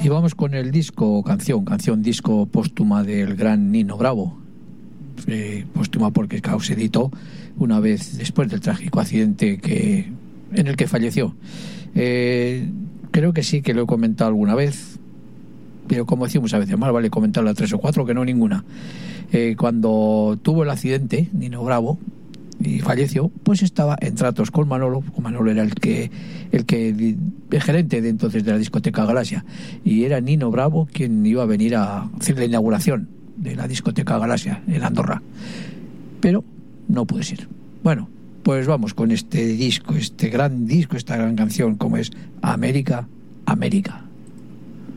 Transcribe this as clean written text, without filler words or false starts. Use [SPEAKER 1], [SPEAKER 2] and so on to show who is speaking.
[SPEAKER 1] Y vamos con el disco, disco póstuma del gran Nino Bravo. Póstuma porque se editó una vez después del trágico accidente en el que falleció. Creo que sí que lo he comentado alguna vez, pero como decimos a veces, más vale comentarla 3 o 4 que no ninguna. Cuando tuvo el accidente, Nino Bravo, y falleció, pues estaba en tratos con Manolo. Manolo era el gerente de entonces de la discoteca Galaxia, y era Nino Bravo quien iba a venir a hacer la inauguración de la discoteca Galaxia en Andorra, pero no pude ir. Bueno, pues vamos con este disco, este gran disco, esta gran canción como es América, América.